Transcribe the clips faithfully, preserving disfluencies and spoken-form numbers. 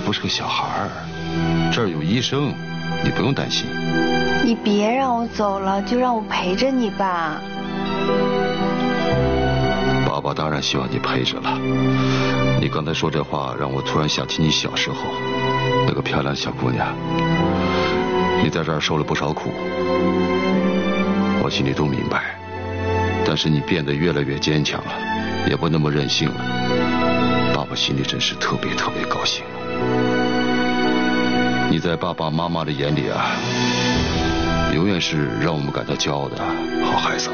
不是个小孩儿，这儿有医生，你不用担心。 你别让我走了，就让我陪着你吧。 爸爸当然希望你陪着了。你刚才说这话，让我突然想起你小时候那个漂亮小姑娘。你在这儿受了不少苦，我心里都明白。但是你变得越来越坚强了，也不那么任性了。爸爸心里真是特别特别高兴。你在爸爸妈妈的眼里啊，永远是让我们感到骄傲的好孩子。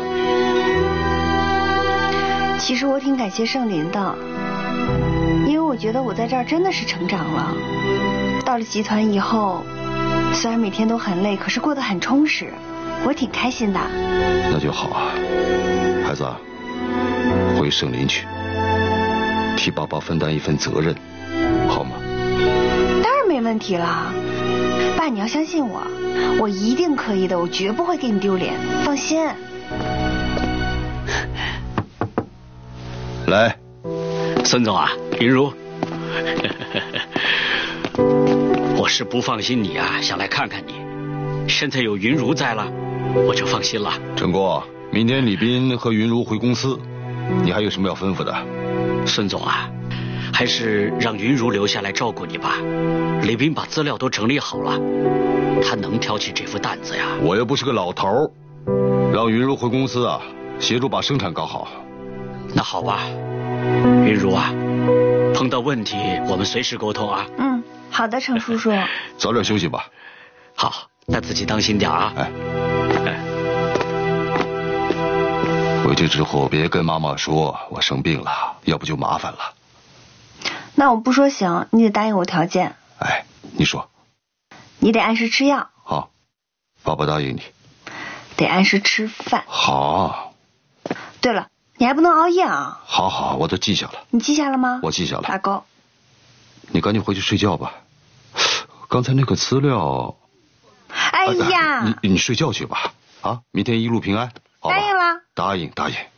其实我挺感谢圣林的，因为我觉得我在这儿真的是成长了。到了集团以后，虽然每天都很累，可是过得很充实，我挺开心的。 那就好啊，孩子，回圣林去，替爸爸分担一份责任，好吗？ 当然没问题了，爸，你要相信我，我一定可以的，我绝不会给你丢脸，放心。 来， 孙总啊，云如，我是不放心你啊，想来看看你。现在有云如在了，我就放心了。 陈国，明天李斌和云如回公司，你还有什么要吩咐的？ 孙总啊，还是让云如留下来照顾你吧。李斌把资料都整理好了，他能挑起这副担子呀。 我又不是个老头，让云如回公司啊，协助把生产搞好。 那好吧，云如啊，碰到问题我们随时沟通啊。 嗯，好的，程叔叔。 早点休息吧。 好，那自己当心点啊。 哎，哎，回去之后别跟妈妈说我生病了，要不就麻烦了。 那我不说行，你得答应我条件。 哎，你说。 你得按时吃药。 好，爸爸答应你。 得按时吃饭。 好。 对了，你还不能熬夜啊。 好好，我都记下了。 你记下了吗？ 我记下了。 打勾。你赶紧回去睡觉吧。刚才那个资料。 哎呀， 你你睡觉去吧。啊，明天一路平安。好吧， 答应了。 答应答应。